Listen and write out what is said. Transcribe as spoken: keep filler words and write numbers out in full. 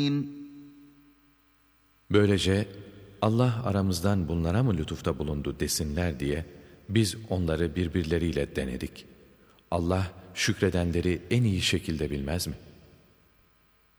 Böylece Allah aramızdan bunlara mı lütufta bulundu desinler diye biz onları birbirleriyle denedik. Allah şükredenleri en iyi şekilde bilmez mi?